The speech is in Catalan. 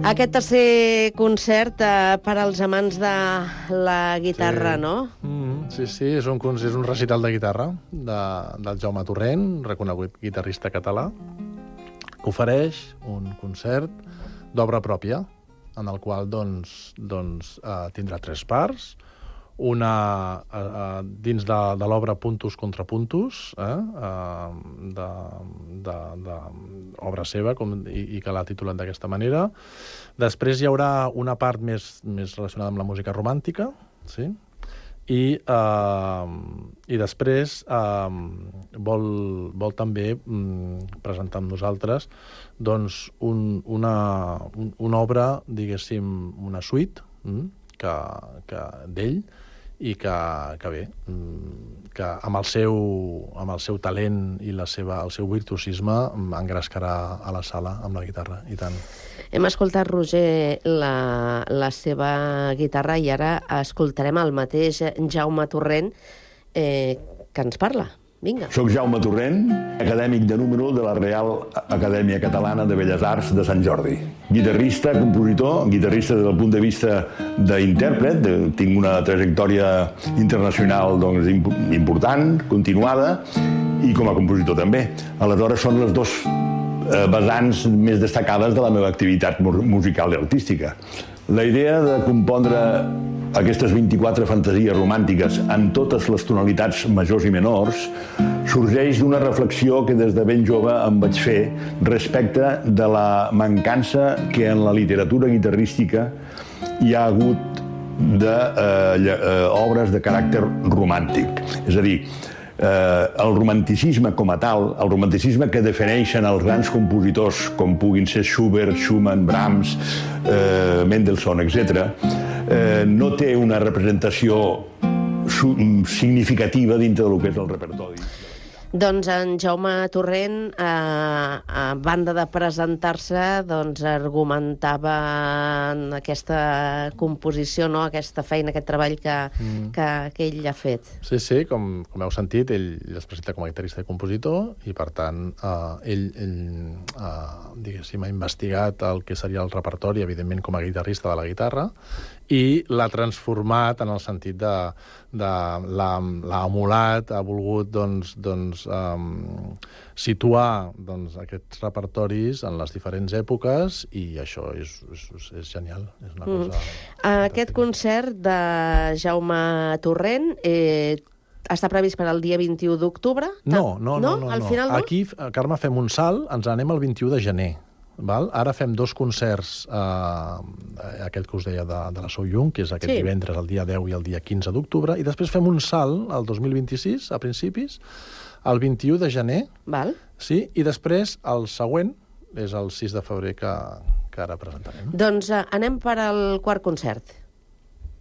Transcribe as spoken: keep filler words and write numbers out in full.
Aquest tercer concert eh, per als amants de la guitarra, Sí. no? Mm, sí, sí, és un, con- és un recital de guitarra de, del Jaume Torrent, reconegut guitarrista català, que ofereix un concert d'obra pròpia, en el qual doncs, doncs, eh, tindrà tres parts, una eh, eh, dins de, de l'obra Puntos contra Puntos, eh, eh, de, de, de obra seva, com, i, i que l'ha titulat d'aquesta manera. Després hi haurà una part més, més relacionada amb la música romàntica, sí? I, eh, i després eh, vol, vol també mm, presentar amb nosaltres doncs, un, una, un, una obra, diguéssim, una suite mm, que, que d'ell, i que, que bé, mm, que amb el seu, amb el seu talent i la seva, el seu virtuosisme engrescarà a la sala amb la guitarra, i tant. Hem escoltat, Roger, la, la seva guitarra i ara escoltarem el mateix Jaume Torrent eh, que ens parla. Vinga. Soc Jaume Torrent, acadèmic de número de la Real Acadèmia Catalana de Belles Arts de Sant Jordi. Guitarrista, compositor, guitarrista des del punt de vista d'intèrpret, de, tinc una trajectòria internacional doncs, imp important, continuada, i com a compositor també. Aleshores són les dues eh, vessants més destacades de la meva activitat musical i artística. La idea de compondre aquestes vint-i-quatre fantasies romàntiques en totes les tonalitats majors i menors sorgeix d'una reflexió que des de ben jove em vaig fer respecte de la mancança que en la literatura guitarrística hi ha hagut d'obres de, eh, de caràcter romàntic. És a dir, Eh, el romanticisme com a tal, el romanticisme que defineixen els grans compositors com puguin ser Schubert, Schumann, Brahms, eh, Mendelssohn, etcètera, eh, no té una representació significativa dintre del que és el repertori. Doncs en Jaume Torrent, eh, a banda de presentar-se, doncs argumentava en aquesta composició, no? Aquesta feina, aquest treball que, mm. que, que ell ha fet. Sí, sí, com, com heu sentit, ell es presenta com a guitarrista i compositor, i per tant eh, ell, ell eh, diguéssim, ha investigat el que seria el repertori, evidentment com a guitarrista de la guitarra, i l'ha transformat en el sentit de, de l'ha emulat, ha volgut doncs, doncs, um, situar doncs, aquests repertoris en les diferents èpoques, i això és, és, és genial. És una cosa mm. Aquest concert de Jaume Torrent eh, està previst per al dia vint-i-u d'octubre? No, no, no. no, no. Al final no? Aquí, Carme, fem un salt, ens anem el vint-i-u de gener. Val? Ara fem dos concerts, eh, aquest que us deia de, de la Sou Jung, que és aquest sí. divendres, el dia deu i el dia quinze d'octubre, i després fem un salt el dos mil vint-i-sis, a principis, el vint-i-u de gener, Val. Sí, i després el següent és el sis de febrer que, que ara presentarem. Doncs eh, anem per al quart concert.